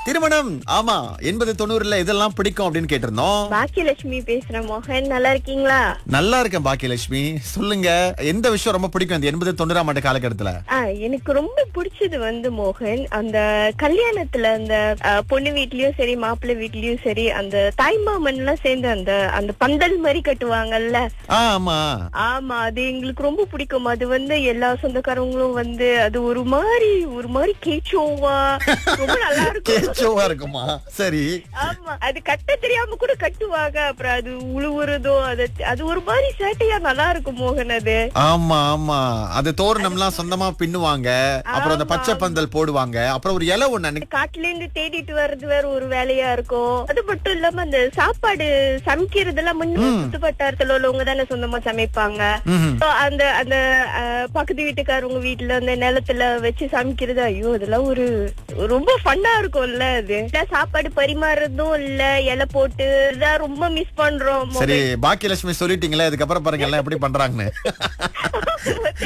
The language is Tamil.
திருமணம் ஆமா 80-90ல இதெல்லாம் பிடிக்கும் அப்படின்னு கேட்டிருந்தோம். பாக்கியலட்சுமி பேசுறேன் மோகன், நல்லா இருக்கீங்களா? நல்லா இருக்கேன் பாக்கியலட்சுமி. சொல்லுங்க, எந்த விஷயம் ரொம்ப பிடிக்கும் இந்த 80-90ஆம் ஆண்டு காலகட்டத்துல? எனக்கு ரொம்ப பிடிச்சது வந்து மோகன், அந்த கல்யாணத்துல அந்த பொண்ணு வீட்லயும் சரி மாப்பிள்ளை வீட்லயும் சரி அந்த தாய்மாமன் எல்லாம் சேர்ந்து அந்த அந்த பந்தல் மாதிரி கட்டுவாங்கல்ல. ஆமா ஆமா, அது எங்களுக்கு ரொம்ப பிடிக்கும். அது வந்து எல்லா சொந்தக்காரங்களும் வந்து அது ஒரு மாதிரி கேச்சோவா ரொம்ப நல்லா இருக்கும். கேச்சோவா இருக்குமா? சரி. ஆமா, அது கட்ட தெரியாம கூட கட்டுவாங்க. அப்புறம் அது உழுவுறதோ அது ஒரு மாதிரி சேட்டையா நல்லா இருக்கும் மோகன். அது ஆமா ஆமா, அது தோரணம்லாம் சொந்தமா பின்னுவாங்க. அப்புறம் அந்த பச்சை பந்தல் போடுவாங்க. அப்புறம் ஒரு இலை ஒண்ணு காட்டுல இருந்து தேடிட்டு வர்றது வேற ஒரு வேலையா இருக்கும். அது மட்டும் இல்லாம அந்த சாப்பாடு சமைக்கிறதெல்லாம் முன்ன சுத்து வட்டாரத்துல உள்ளவங்க தானே சொந்தமா சமைப்பாங்க. So, அந்த அந்த பக்கத்து வீட்டுக்காரவங்க வீட்டுல அந்த நிலத்துல வச்சு சமைக்கிறது, ஐயோ அதெல்லாம் ஒரு ரொம்ப ஃபன்னா இருக்கும்ல. அது சாப்பாடு பரிமாறுறதும் இல்ல, இலை போட்டு இதான் ரொம்ப மிஸ் பண்றோம். சரி பாக்கியலட்சுமி சொல்லிட்டீங்களே, இதுக்கப்புறம் பாருங்க எல்லாம் எப்படி பண்றாங்கன்னு.